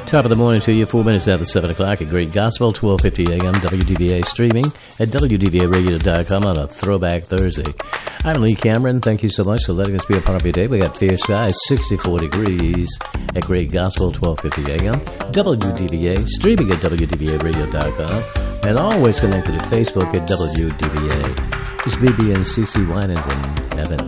Top of the morning to you, 4 minutes after 7 o'clock at Great Gospel, 1250 a.m. WDVA streaming at WDVAradio.com on a Throwback Thursday. I'm Lee Cameron. Thank you so much for letting us be a part of your day. We got fair skies, 64 degrees at Great Gospel, 1250 a.m. WDVA, streaming at WDVAradio.com, and always connected to Facebook at WDVA. It's BB and CC Winans in heaven.